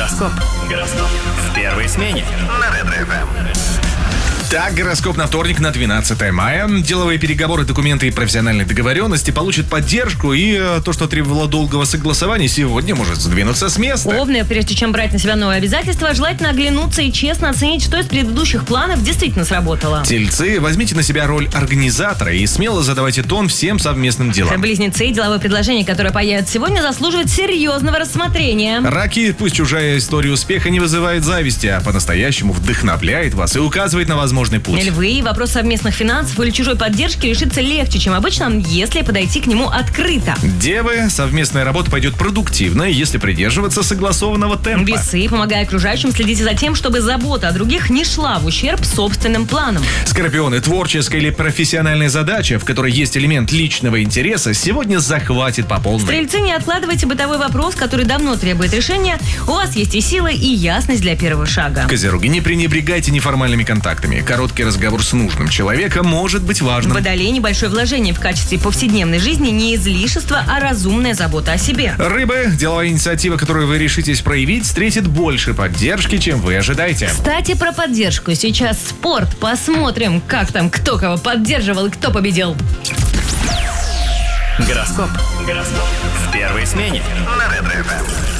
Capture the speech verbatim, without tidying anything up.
Гороскоп. Гороскоп. В первой смене на Ретро-ФМ. Так, гороскоп на вторник, на двенадцатое мая. Деловые переговоры, документы и профессиональные договоренности получат поддержку, и э, то, что требовало долгого согласования, сегодня может сдвинуться с места. Овны, прежде чем брать на себя новые обязательства, желательно оглянуться и честно оценить, что из предыдущих планов действительно сработало. Тельцы, возьмите на себя роль организатора и смело задавайте тон всем совместным делам. Близнецы, деловое предложение, которое появится сегодня, заслуживает серьезного рассмотрения. Раки, пусть чужая история успеха не вызывает зависти, а по-настоящему вдохновляет вас и указывает на возможность путь. Львы, вопрос совместных финансов или чужой поддержки решится легче, чем обычно, если подойти к нему открыто. Девы, совместная работа пойдет продуктивно, если придерживаться согласованного темпа. Весы, помогая окружающим, следите за тем, чтобы забота о других не шла в ущерб собственным планам. Скорпионы, творческая или профессиональная задача, в которой есть элемент личного интереса, сегодня захватит по полной. Стрельцы, не откладывайте бытовой вопрос, который давно требует решения. У вас есть и силы, и ясность для первого шага. Козероги, не пренебрегайте неформальными контактами. Короткий разговор с нужным человеком может быть важным. Водолей, небольшое вложение в качестве повседневной жизни не излишество, а разумная забота о себе. Рыбы, деловая инициатива, которую вы решитесь проявить, встретит больше поддержки, чем вы ожидаете. Кстати, про поддержку. Сейчас спорт. Посмотрим, как там, кто кого поддерживал и кто победил. Гороскоп. Гороскоп. В первой смене на Ретро-ФМ.